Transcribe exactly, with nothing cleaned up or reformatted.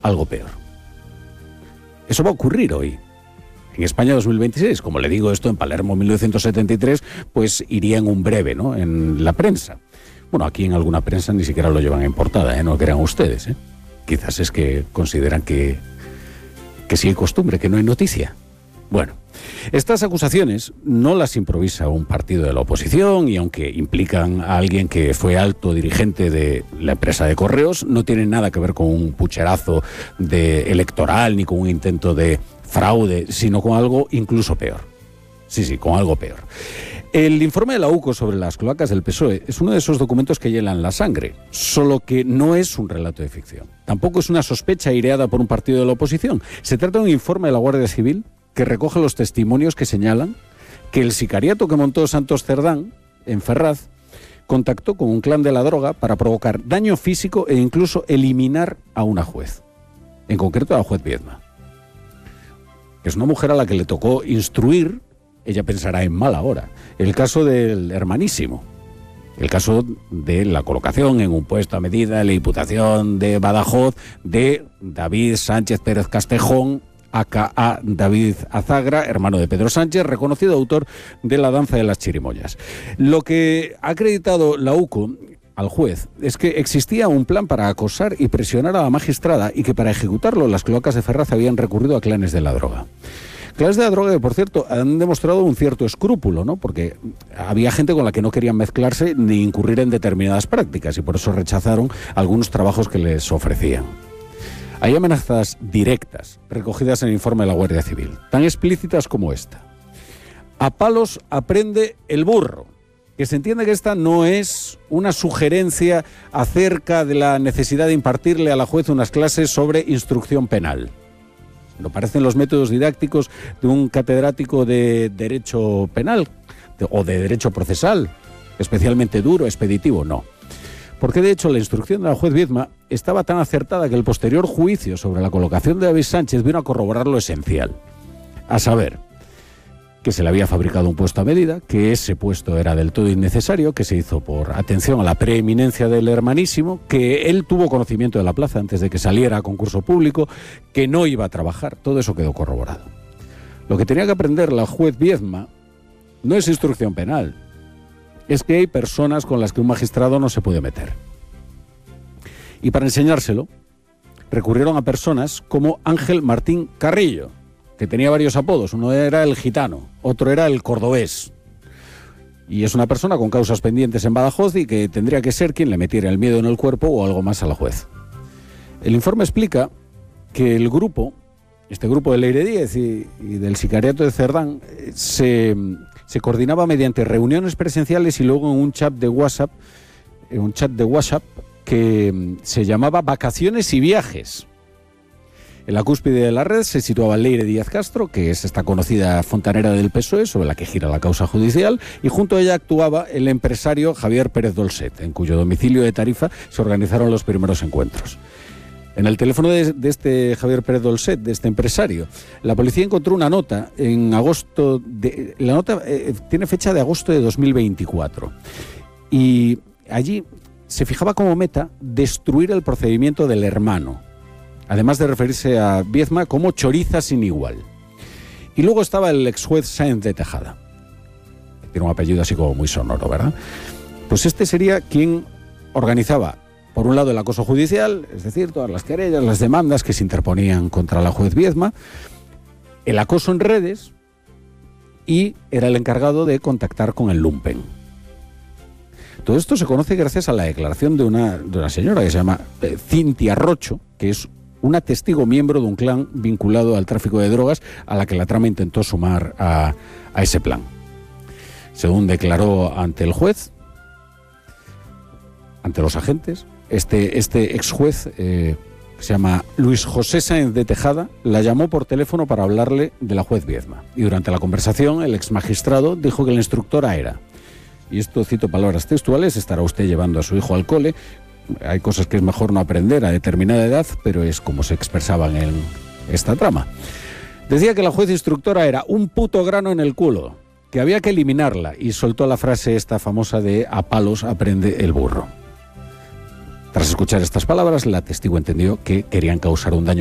algo peor. Eso va a ocurrir hoy. En España dos mil veintiséis, como le digo, esto en Palermo mil novecientos setenta y tres, pues iría en un breve, ¿no?, en la prensa. Bueno, aquí en alguna prensa ni siquiera lo llevan en portada, ¿eh? No crean ustedes, ¿eh? Quizás es que consideran que, que sí hay costumbre, que no hay noticia. Bueno, estas acusaciones no las improvisa un partido de la oposición, y aunque implican a alguien que fue alto dirigente de la empresa de correos, no tienen nada que ver con un pucherazo de electoral ni con un intento de fraude, sino con algo incluso peor. Sí, sí, con algo peor. El informe de la U C O sobre las cloacas del P S O E es uno de esos documentos que hielan la sangre, solo que no es un relato de ficción. Tampoco es una sospecha aireada por un partido de la oposición. Se trata de un informe de la Guardia Civil que recoge los testimonios que señalan que el sicariato que montó Santos Cerdán en Ferraz contactó con un clan de la droga para provocar daño físico e incluso eliminar a una juez, en concreto a la juez Viedma. Es una mujer a la que le tocó instruir, ella pensará en mal ahora, el caso del hermanísimo, el caso de la colocación en un puesto a medida de la Diputación de Badajoz de David Sánchez Pérez Castejón, aka David Azagra, hermano de Pedro Sánchez, reconocido autor de La danza de las chirimoyas. Lo que ha acreditado la U C O al juez es que existía un plan para acosar y presionar a la magistrada, y que para ejecutarlo las cloacas de Ferraz habían recurrido a clanes de la droga. Clanes de la droga que, por cierto, han demostrado un cierto escrúpulo, ¿no?, porque había gente con la que no querían mezclarse ni incurrir en determinadas prácticas, y por eso rechazaron algunos trabajos que les ofrecían. Hay amenazas directas recogidas en el informe de la Guardia Civil, tan explícitas como esta. A palos aprende el burro. Que se entiende que esta no es una sugerencia acerca de la necesidad de impartirle a la juez unas clases sobre instrucción penal. No parecen los métodos didácticos de un catedrático de derecho penal de, o de derecho procesal, especialmente duro, expeditivo, no. Porque de hecho la instrucción de la juez Viedma estaba tan acertada que el posterior juicio sobre la colocación de David Sánchez vino a corroborar lo esencial, a saber, que se le había fabricado un puesto a medida, que ese puesto era del todo innecesario, que se hizo por atención a la preeminencia del hermanísimo, que él tuvo conocimiento de la plaza antes de que saliera a concurso público, que no iba a trabajar. Todo eso quedó corroborado. Lo que tenía que aprender la juez Viedma no es instrucción penal, es que hay personas con las que un magistrado no se puede meter. Y para enseñárselo, recurrieron a personas como Ángel Martín Carrillo, que tenía varios apodos. Uno era el gitano, otro era el cordobés. Y es una persona con causas pendientes en Badajoz y que tendría que ser quien le metiera el miedo en el cuerpo o algo más a la juez. El informe explica que el grupo, este grupo de Leire Díez y, y del sicariato de Cerdán, se, se coordinaba mediante reuniones presenciales y luego en un chat de WhatsApp, en un chat de WhatsApp que se llamaba Vacaciones y Viajes. En la cúspide de la red se situaba Leire Díaz Castro, que es esta conocida fontanera del P S O E, sobre la que gira la causa judicial, y junto a ella actuaba el empresario Javier Pérez Dolcet, en cuyo domicilio de Tarifa se organizaron los primeros encuentros. En el teléfono de, de este Javier Pérez Dolcet, de este empresario, la policía encontró una nota en agosto, de, la nota eh, tiene fecha de agosto de dos mil veinticuatro, y allí se fijaba como meta destruir el procedimiento del hermano, además de referirse a Viedma como choriza sin igual. Y luego estaba el ex juez Sáenz de Tejada. Tiene un apellido así como muy sonoro, ¿verdad? Pues este sería quien organizaba, por un lado, el acoso judicial, es decir, todas las querellas, las demandas que se interponían contra la juez Viedma, el acoso en redes, y era el encargado de contactar con el lumpen. Todo esto se conoce gracias a la declaración de una, de una señora que se llama eh, Cintia Rocho, que es una testigo miembro de un clan vinculado al tráfico de drogas a la que la trama intentó sumar a, a ese plan. Según declaró ante el juez, ante los agentes, este, este ex juez, eh, que se llama Luis José Sáenz de Tejada, la llamó por teléfono para hablarle de la juez Viedma. Y durante la conversación, el ex magistrado dijo que la instructora era, y esto cito palabras textuales, estará usted llevando a su hijo al cole. Hay cosas que es mejor no aprender a determinada edad, pero es como se expresaban en esta trama. Decía que la juez instructora era un puto grano en el culo, que había que eliminarla, y soltó la frase esta famosa de a palos aprende el burro. Tras escuchar estas palabras, la testigo entendió que querían causar un daño